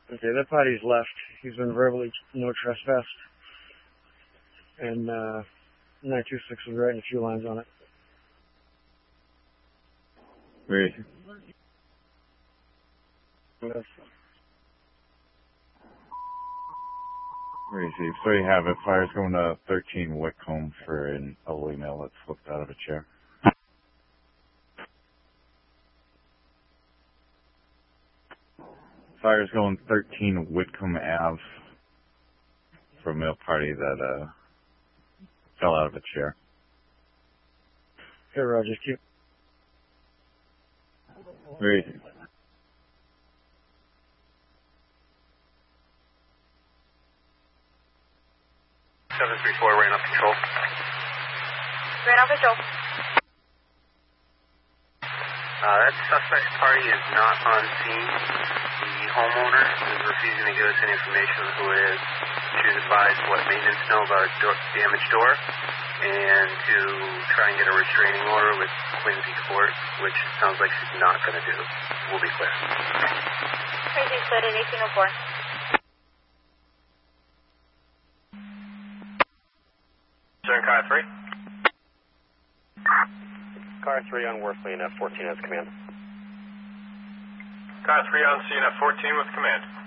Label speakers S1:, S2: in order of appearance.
S1: Okay, that party's left. He's been verbally no trespass. And 926 was writing a few lines on it.
S2: Where is he? Where is he? So you have it. Fire's going to 13 Whitcomb for an elderly male that slipped out of a chair. Fire's going 13 Whitcomb Ave for a male party that fell out of a chair.
S1: Hey, Roger, keep.
S2: Where is he?
S3: Ran off control.
S4: Ran off control.
S3: That suspect's party is not on scene. The homeowner is refusing to give us any information on who it is. She was advised to let maintenance know about a damaged door and to try and get a restraining order with Quincy Court, which sounds like she's not going to do. We'll be clear.
S4: Quincy split at 1804.
S3: Car 3?
S5: Car 3 on Worsley and F14 has command.
S3: Car 3 on scene F14 with command.